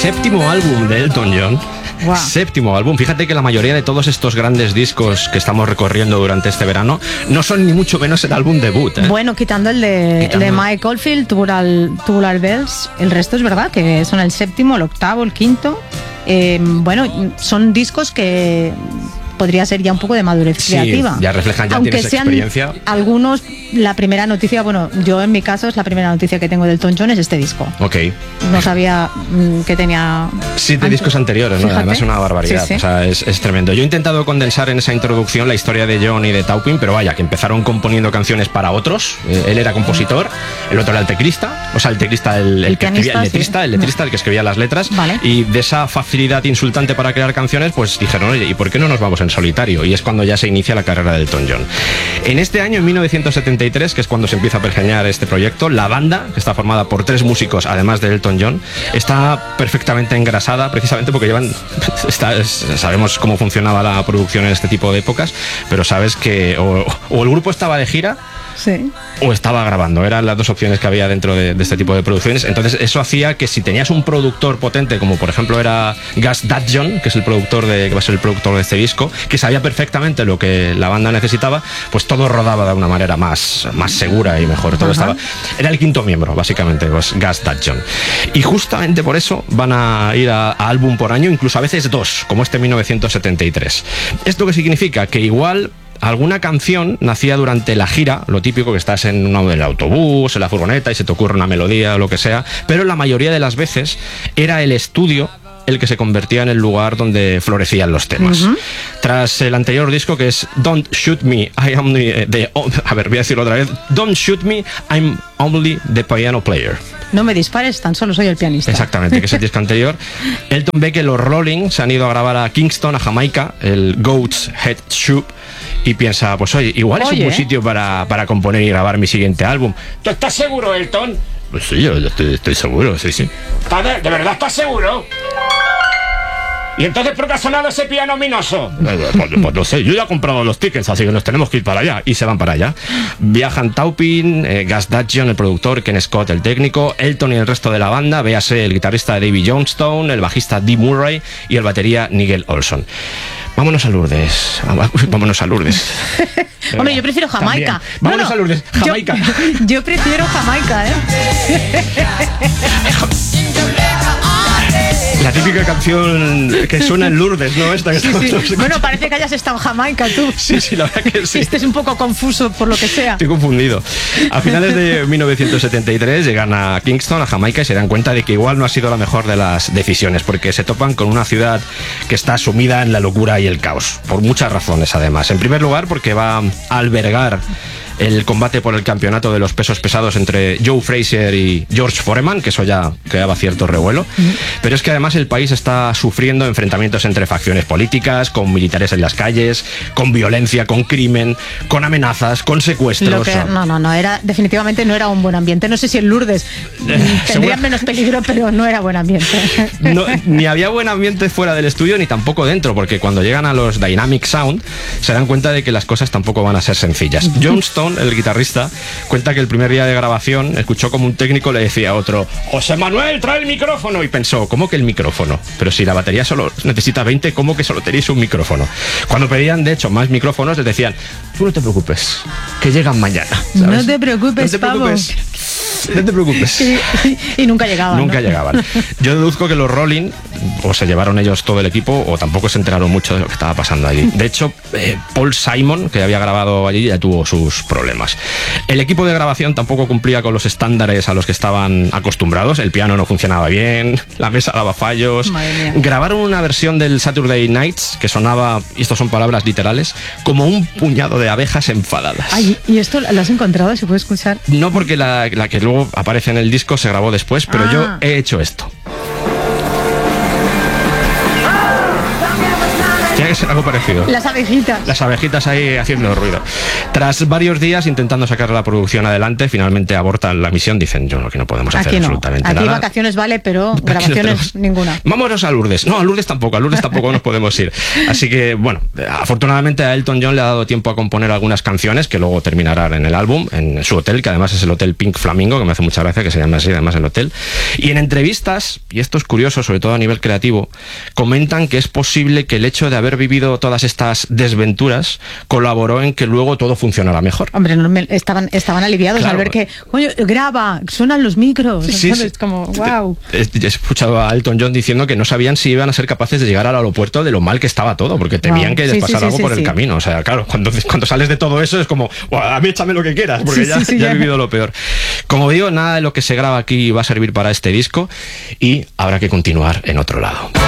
séptimo álbum de Elton John. Wow. Séptimo álbum. Fíjate que la mayoría de todos estos grandes discos que estamos recorriendo durante este verano no son ni mucho menos el álbum debut, ¿eh? Bueno, quitando el de Mike Oldfield, Tubular Bells, el resto es verdad que son el séptimo, el octavo, el quinto. Bueno, son discos que podría ser ya un poco de madurez creativa. Ya reflejan, ya tienes experiencia. Algunos, la primera noticia, bueno, yo en mi caso es la primera noticia que tengo del Elton John es este disco. Ok. No sabía que tenía 7 discos anteriores, ¿no? Además es una barbaridad. Sí, sí. O sea, es tremendo. Yo he intentado condensar en esa introducción la historia de John y de Taupin, pero vaya, que empezaron componiendo canciones para otros. Él era compositor, el otro era el teclista, o sea, el teclista, el que escribía, el letrista, el que escribía las letras. Vale. Y de esa facilidad insultante para crear canciones, pues dijeron, oye, ¿y por qué no nos vamos en solitario? Y es cuando ya se inicia la carrera de Elton John. En este año, en 1973, que es cuando se empieza a pergeñar este proyecto, la banda, que está formada por 3 músicos, además de Elton John, está perfectamente engrasada, precisamente porque sabemos cómo funcionaba la producción en este tipo de épocas, pero sabes que o el grupo estaba de gira, sí, o estaba grabando. Eran las 2 opciones que había dentro de este tipo de producciones. Entonces eso hacía que si tenías un productor potente, como por ejemplo era Gus Dudgeon, que es que va a ser el productor de este disco, que sabía perfectamente lo que la banda necesitaba, pues todo rodaba de una manera más segura y mejor. Todo era el quinto miembro, básicamente, pues Gus Dudgeon. Y justamente por eso van a ir a álbum por año, incluso a veces 2, como este 1973. ¿Esto qué significa? Que igual alguna canción nacía durante la gira, lo típico que estás en el autobús, en la furgoneta y se te ocurre una melodía o lo que sea, pero la mayoría de las veces era el estudio el que se convertía en el lugar donde florecían los temas. Tras el anterior disco, que es Don't Shoot Me, voy a decirlo otra vez, Don't Shoot Me, I'm Only the Piano Player. No me dispares, tan solo soy el pianista. Exactamente, que es el disco anterior. Elton ve que los Rolling se han ido a grabar a Kingston, a Jamaica, el Goat's Head Soup, y piensa, pues oye, igual es un buen sitio para componer y grabar mi siguiente álbum. ¿Tú estás seguro, Elton? Pues sí, yo estoy seguro, sí. ¿De verdad estás seguro? ¿Y entonces por qué ha sonado ese piano ominoso? Pues no sé, yo ya he comprado los tickets, así que nos tenemos que ir para allá. Y se van para allá. Viajan Taupin, Gus Dudgeon, el productor, Ken Scott, el técnico, Elton y el resto de la banda, véase el guitarrista Davy Johnstone, el bajista Dee Murray y el batería Nigel Olsson. Vámonos a Lourdes. Hombre, yo prefiero Jamaica. Vámonos a Lourdes, Jamaica. Yo prefiero Jamaica, La típica canción que suena en Lourdes, ¿no? Esta que sí. Bueno, parece que hayas estado en Jamaica, tú. Sí, la verdad que sí. Este es un poco confuso por lo que sea. Estoy confundido. A finales de 1973 llegan a Kingston, a Jamaica, y se dan cuenta de que igual no ha sido la mejor de las decisiones, porque se topan con una ciudad que está sumida en la locura y el caos, por muchas razones además. En primer lugar, porque va a albergar el combate por el campeonato de los pesos pesados entre Joe Frazier y George Foreman, que eso ya creaba cierto revuelo. Pero es que además el país está sufriendo enfrentamientos entre facciones políticas, con militares en las calles, con violencia, con crimen, con amenazas, con secuestros. Definitivamente no era un buen ambiente. No sé si en Lourdes tendrían menos peligro, pero no era buen ambiente. Ni había buen ambiente fuera del estudio, ni tampoco dentro, porque cuando llegan a los Dynamic Sound se dan cuenta de que las cosas tampoco van a ser sencillas. Johnstone, el guitarrista, cuenta que el primer día de grabación escuchó como un técnico le decía a otro: José Manuel, trae el micrófono. Y pensó, ¿cómo que el micrófono? Pero si la batería solo necesita 20, ¿cómo que solo tenéis un micrófono? Cuando pedían, de hecho, más micrófonos, les decían: tú no te preocupes, que llegan mañana, ¿sabes? No te preocupes, Pavo. No te preocupes. Y nunca llegaban. Nunca llegaban. Yo deduzco que los Rolling o se llevaron ellos todo el equipo o tampoco se enteraron mucho de lo que estaba pasando allí. De hecho, Paul Simon, que había grabado allí, ya tuvo sus problemas. El equipo de grabación tampoco cumplía con los estándares a los que estaban acostumbrados. El piano no funcionaba bien, la mesa daba fallos. Grabaron una versión del Saturday Nights que sonaba, y esto son palabras literales, como un puñado de abejas enfadadas. Ay, ¿y esto lo has encontrado? ¿Se puede escuchar? No, porque la que luego aparece en el disco se grabó después, pero yo he hecho esto. es algo parecido. Las abejitas. Las abejitas ahí haciendo ruido. Tras varios días intentando sacar la producción adelante, finalmente abortan la misión. Dicen, yo que no podemos hacer absolutamente nada. Aquí vacaciones vale, pero grabaciones ninguna. Vámonos a Lourdes. No, a Lourdes tampoco nos podemos ir. Así que, bueno, afortunadamente a Elton John le ha dado tiempo a componer algunas canciones que luego terminarán en el álbum, en su hotel, que además es el Hotel Pink Flamingo, que me hace mucha gracia que se llame así, además el hotel. Y en entrevistas, y esto es curioso, sobre todo a nivel creativo, comentan que es posible que el hecho de haber vivido todas estas desventuras colaboró en que luego todo funcionara mejor. Hombre, estaban aliviados al ver que, coño, graba, suenan los micros. Sí, sí. Es como, wow. He escuchado a Elton John diciendo que no sabían si iban a ser capaces de llegar al aeropuerto de lo mal que estaba todo, porque temían que les pasara algo por el camino. O sea, claro, cuando sales de todo eso es como, a mí échame lo que quieras, porque ya he vivido lo peor. Como digo, nada de lo que se graba aquí va a servir para este disco y habrá que continuar en otro lado.